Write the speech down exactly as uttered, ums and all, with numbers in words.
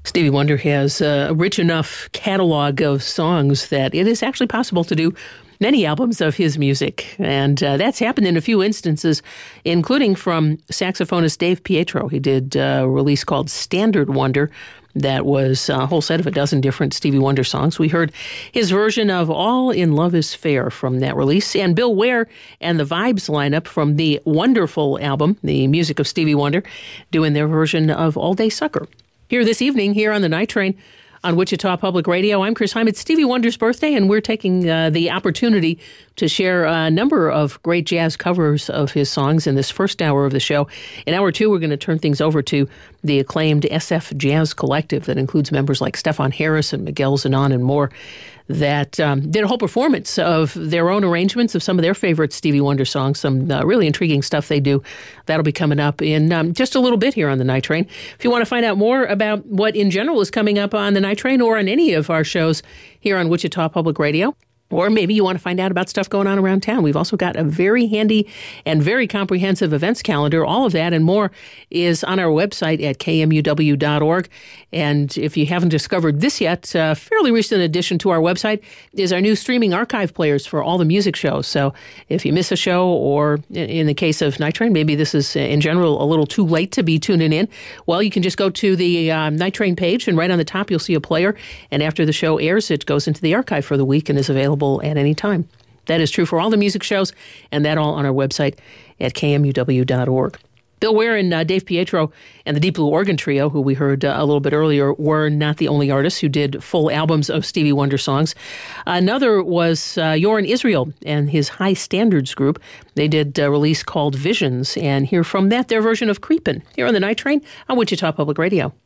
Stevie Wonder has a rich enough catalog of songs that it is actually possible to do many albums of his music. And uh, that's happened in a few instances, including from saxophonist Dave Pietro. He did a release called Standard Wonder that was a whole set of a dozen different Stevie Wonder songs. We heard his version of All in Love is Fair from that release. And Bill Ware and the Vibes lineup from the wonderful album, The Music of Stevie Wonder, doing their version of All Day Sucker. Here this evening, here on the Night Train on Wichita Public Radio, I'm Chris Heim. It's Stevie Wonder's birthday, and we're taking uh, the opportunity to share a number of great jazz covers of his songs in this first hour of the show. In hour two, we're going to turn things over to the acclaimed S F Jazz Collective that includes members like Stefan Harris and Miguel Zenon and more that um, did a whole performance of their own arrangements of some of their favorite Stevie Wonder songs, some uh, really intriguing stuff they do. That'll be coming up in um, just a little bit here on the Night Train. If you want to find out more about what in general is coming up on the Night Train or on any of our shows here on Wichita Public Radio, or maybe you want to find out about stuff going on around town, we've also got a very handy and very comprehensive events calendar. All of that and more is on our website at k m u w dot org. And if you haven't discovered this yet, a fairly recent addition to our website is our new streaming archive players for all the music shows. So if you miss a show, or in the case of Night Train, maybe this is in general a little too late to be tuning in, well, you can just go to the uh, Night Train page, and right on the top you'll see a player. And after the show airs, it goes into the archive for the week and is available at any time. That is true for all the music shows, and that all on our website at k m u w dot org. Bill Ware and uh, Dave Pietro and the Deep Blue Organ Trio, who we heard uh, a little bit earlier, were not the only artists who did full albums of Stevie Wonder songs. Another was uh, Yoren Israel and his High Standards group. They did a release called Visions, and hear from that their version of Creepin' here on the Night Train on Wichita Public Radio.